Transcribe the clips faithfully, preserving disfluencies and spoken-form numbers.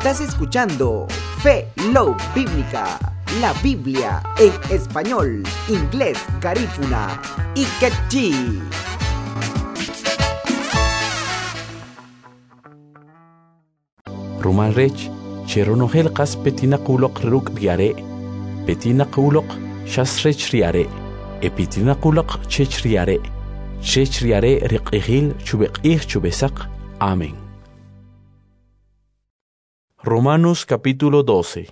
Estás escuchando Fe Love Bíblica, la Biblia en español, inglés, garífuna y quechí. Rumal Rech, Cheronohel Kas Petina Kulok Ruk Riare, Petina Kulok Shasrech Riare, Epitina Kulok Chech Riare, Chech Riare Rikihil Chubekih Chubesak. Amén. Romanos capítulo doce.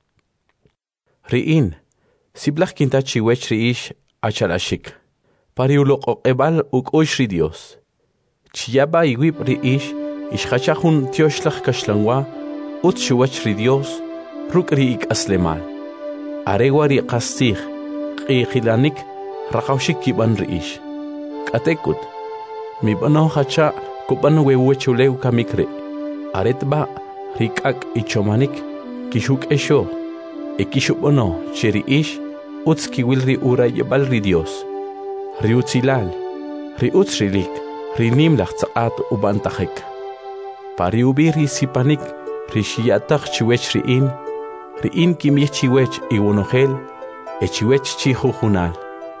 Riin, Siblach Kinta Chiwech Riish Achalashik, Pariulok Ebal Uk Oishri Dios, Chiaba Iwip Riish, Ishachahun Tioshlach Kashlangwa, Ut Chiwech Ridios, Ruk Riik Aslemal, Arewari Kastich, Kihilanik, Rakaushik Kiban Riish, Katekut, Mibano Hacha, Kuban Wewechuleu Kamikre, Aretba, Rikak Ichomanik, Kishuk Esho, Ekishubono, Cheriish, Utski Wilri Ura Yebal Ridios, Riutzilal, Riutzrilik, Rinimlach Tsaat Ubantahek, Pariubiri Sipanik, Rishiatach Chiwech Riin, Riin Kimich Chiwech Iwonohel, Echiwech Chihuhunal,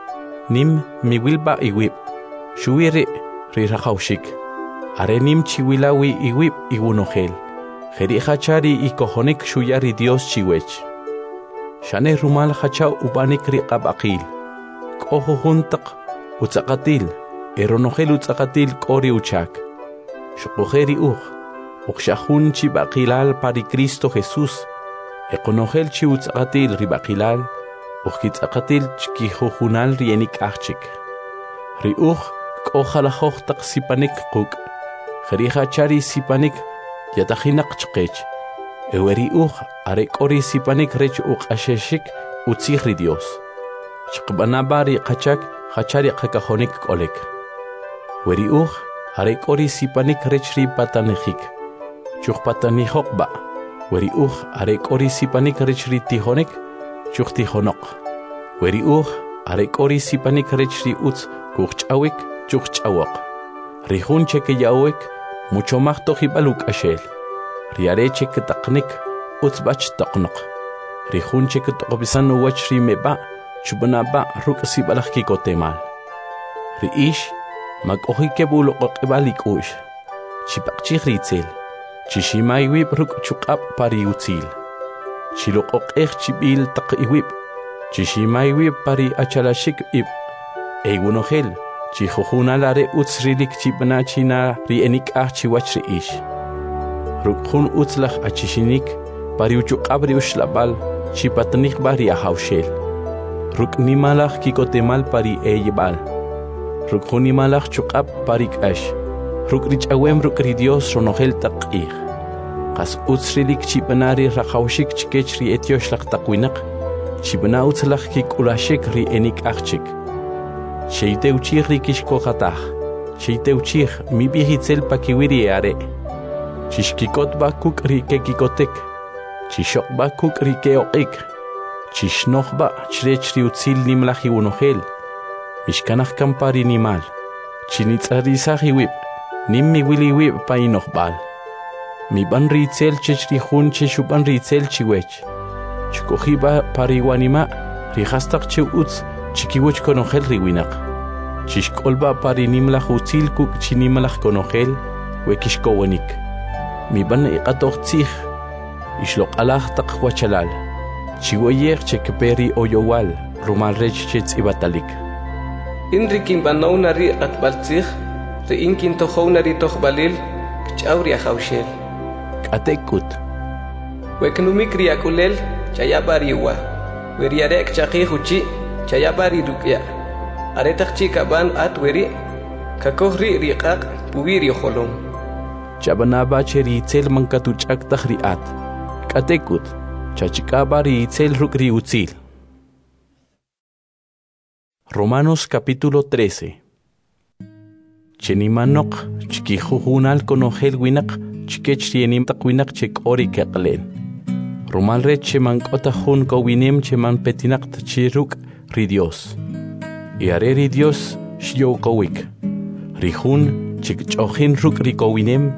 Nim Miwilba Iwip, Shuiri Rirahaushik, Arenim Chiwilawi Iwip Iwonohel. Jeri hachari y cojonik shuyari Dios chiwech. Shane rumal hachau ubanik riqab aqil. Koho juntak utzakatil. Eronohel utzakatil kori uchak. Shukojeri uj. Ukshahun chibaqilal pari Cristo Jesús. Econohel chi utzakatil ribaqilal. Ukitzakatil chkihujunal rienik achik. Ri uj kohalahohtak sipanik kuk. Jeri hachari sipanik. Yatahinak chkech, Eweri uj, arek ori sipanik rech uj asheshik, utzihri Dios. Chkbanabari kachak, hachari kakahonik kolek. Weri uj, arek ori sipanik rechri patanihik. Chuch patanihokba. Weri uj, arek ori sipanik rechri tihonik, chuch tihonok. Weri uj, arek ori sipanik rechri utz, kuchawik, chuch chawok. Rihun cheke yawek, mucho más tojibaluk ashel. Riareche que taknik, utzbach taknok. Rihunche que tobisan uwach rimeba, chubanaba rukasi balaki kotemal. Riish, mag ohike bulo kokibalik ush. Chipakchi ritzel. Chishimai wib ruk chukap pari utzil. Chilok okech chibil tak iwib. Chishimai wib pari achalashik ib. Egunohel. Chihuhuna lare utzrilik chibna china rienik ah chiwach riish. Rukhun utzlach achishinik pariuchuk abri ushlabal chipatnik bari ahaushel. Ruk nimalach kikotemal pari eyebal. Rukhun nimalach chukab parik ash. Ruk rich awem ruk ridios ronohel taqih. Kas utzrilik chibnari rahaushik chikech ri etioslach taqwinak. Chibna utzlach kikulashik ri enik achik. Sheite uchich rikishko hatach. Sheite uchich mi bihitzel pakiwiri are. Chishkikot bakuk rike kikotek. Chishok bakuk rike oik. Chishnoch ba chrech riutzil nimlahi unohel. Mishkanach kampari nimal. Chinitzarisahi wip. Nimmi wili wip painoch bal. Mi ban ritzel chechrihun cheshuban ritzel chiwech. Chikohiba pariwanima rihastak che utz. Chikiwech konohel riwinak. Chishkolba pari nimlach utzil kuk chinimlach konohel wekishkowenik. Mi ban iqatoch tzich. Ishlok alach taqwachalal. Chiwayech chekperi oyowal. Rumal rech chetz ibatalik. Inrikin banona ri atbaltzich. Ri inkin tohona ri tohbalil. Kchauri ahaushel. Katekut. Weknumik riakulel chayabariwa. Weriarek chaqihuchi. Chayabari rukya. Aretak chika ban atweri. Kakohri riqaq puwiri holom. Chabanaba cheri itzel mankatuchak tahriat. Katekut. Chachikabari itzel rukri utzil. Romanos capítulo trece. Chenimanok chikihujunal konohel winak chikech rienim takwinak chek ori keklen. Romal re cheman kotahun ko winim cheman petinak tachiruk ridios. Iare ridios shio kowik. Rihun chik chochin ruk rikowinem